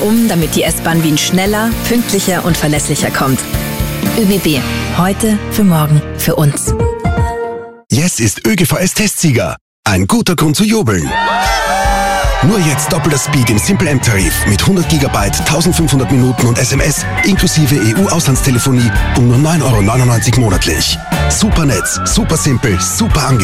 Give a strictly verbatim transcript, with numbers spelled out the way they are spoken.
um, damit die S-Bahn Wien schneller, pünktlicher und verlässlicher kommt. ÖBB. Heute, für morgen, für uns. Yes ist ÖGVS-Testsieger. Ein guter Grund zu jubeln. Nur jetzt doppelter Speed im Simple-M-Tarif mit hundert Gigabyte, eintausendfünfhundert Minuten und S M S inklusive E U-Auslandstelefonie um nur neun Euro neunundneunzig monatlich. Super Netz, super simpel, super Angebot.